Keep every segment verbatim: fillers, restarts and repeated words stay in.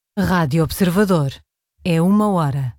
Rádio Observador. É uma hora.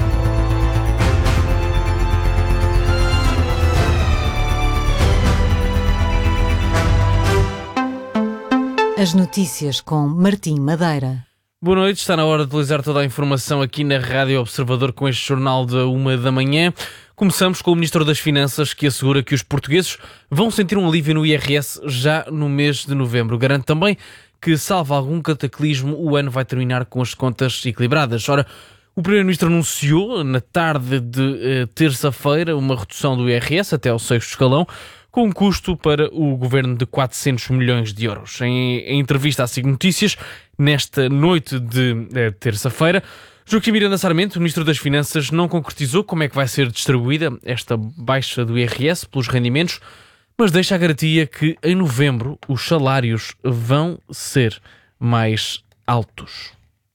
As notícias com Martim Madeira. Boa noite, está na hora de atualizar toda a informação aqui na Rádio Observador com este jornal da uma da manhã. Começamos com o Ministro das Finanças, que assegura que os portugueses vão sentir um alívio no I R S já no mês de novembro. Garante também que, salvo algum cataclismo, o ano vai terminar com as contas equilibradas. Ora, o Primeiro-Ministro anunciou na tarde de eh, terça-feira uma redução do I R S até ao sexto escalão, com um custo para o Governo de quatrocentos milhões de euros. Em, em entrevista à SIC Notícias, nesta noite de eh, terça-feira, Joaquim Miranda Sarmento, o Ministro das Finanças, não concretizou como é que vai ser distribuída esta baixa do I R S pelos rendimentos, mas deixa a garantia que em novembro os salários vão ser mais altos.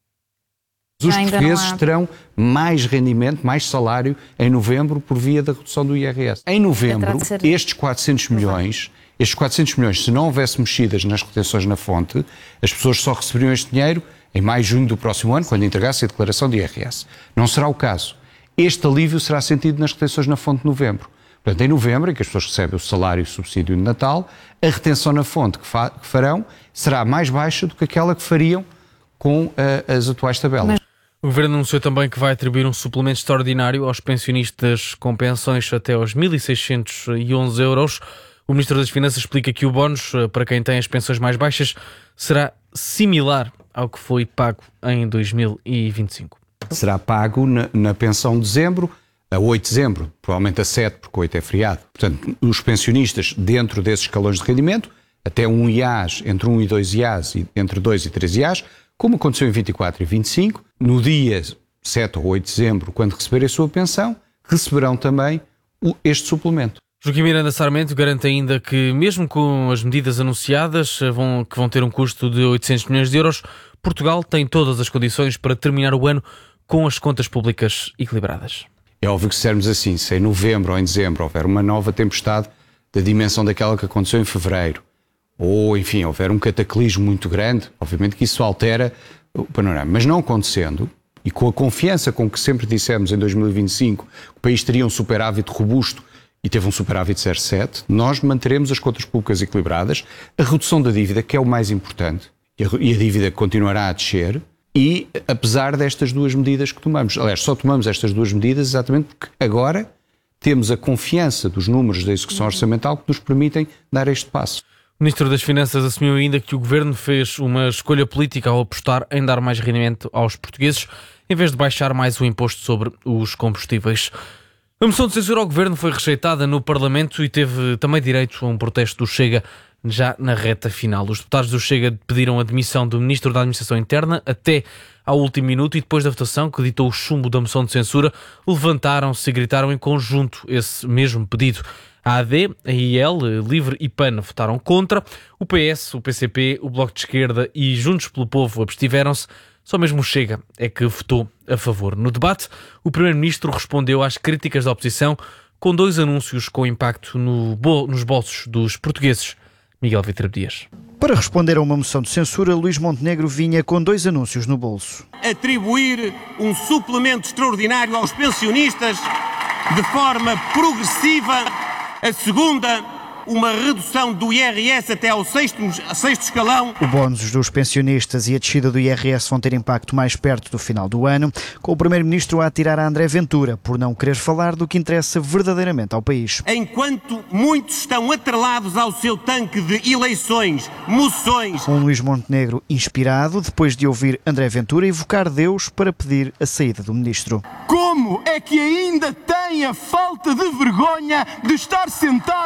Os portugueses terão mais rendimento, mais salário em novembro por via da redução do I R S. Em novembro, estes quatrocentos milhões, estes quatrocentos milhões, se não houvesse mexidas nas retenções na fonte, as pessoas só receberiam este dinheiro em maio e junho do próximo ano, quando entregasse a declaração de I R S. Não será o caso. Este alívio será sentido nas retenções na fonte de novembro. Portanto, em novembro, em que as pessoas recebem o salário e o subsídio de Natal, a retenção na fonte que, fa- que farão será mais baixa do que aquela que fariam com uh, as atuais tabelas. Mas... O Governo anunciou também que vai atribuir um suplemento extraordinário aos pensionistas com pensões até aos mil seiscentos e onze euros. O Ministro das Finanças explica que o bónus para quem tem as pensões mais baixas será similar ao que foi pago em dois mil e vinte e cinco. Será pago na, na pensão de dezembro, a oito de dezembro, provavelmente a sete, porque oito é feriado. Portanto, os pensionistas dentro desses escalões de rendimento, até um I A S, entre um e dois I A S, e entre dois e três I A S, como aconteceu em vinte e quatro e vinte e cinco, no dia sete ou oito de dezembro, quando receberem a sua pensão, receberão também este suplemento. Joaquim Miranda Sarmento garante ainda que, mesmo com as medidas anunciadas, vão, que vão ter um custo de oitocentos milhões de euros, Portugal tem todas as condições para terminar o ano com as contas públicas equilibradas. É óbvio que se dissermos assim, se em novembro ou em dezembro houver uma nova tempestade da dimensão daquela que aconteceu em fevereiro, ou, enfim, houver um cataclismo muito grande, obviamente que isso altera o panorama. Mas não acontecendo, e com a confiança com que sempre dissemos em dois mil e vinte e cinco que o país teria um superávit robusto e teve um superávit zero vírgula sete, nós manteremos as contas públicas equilibradas, a redução da dívida, que é o mais importante, e a, e a dívida continuará a descer, e apesar destas duas medidas que tomamos. Aliás, só tomamos estas duas medidas exatamente porque agora temos a confiança dos números da execução orçamental que nos permitem dar este passo. O Ministro das Finanças assumiu ainda que o Governo fez uma escolha política ao apostar em dar mais rendimento aos portugueses, em vez de baixar mais o imposto sobre os combustíveis. A moção de censura ao Governo foi rejeitada no Parlamento e teve também direito a um protesto do Chega já na reta final. Os deputados do Chega pediram a demissão do Ministro da Administração Interna até ao último minuto e depois da votação, que ditou o chumbo da moção de censura, levantaram-se e gritaram em conjunto esse mesmo pedido. A AD, a I L, Livre e P A N votaram contra, o P S, o P C P, o Bloco de Esquerda e Juntos pelo Povo abstiveram-se, só mesmo o Chega é que votou a favor. No debate, o Primeiro-Ministro respondeu às críticas da oposição com dois anúncios com impacto no bol- nos bolsos dos portugueses. Miguel Vítor Dias. Para responder a uma moção de censura, Luís Montenegro vinha com dois anúncios no bolso. Atribuir um suplemento extraordinário aos pensionistas de forma progressiva. A segunda, uma redução do I R S até ao sexto, sexto escalão. O bónus dos pensionistas e a descida do I R S vão ter impacto mais perto do final do ano, com o Primeiro-Ministro a atirar a André Ventura por não querer falar do que interessa verdadeiramente ao país. Enquanto muitos estão atrelados ao seu tanque de eleições, moções. Um Luís Montenegro inspirado, depois de ouvir André Ventura evocar Deus para pedir a saída do Ministro. Como é que ainda tem a falta de vergonha de estar sentado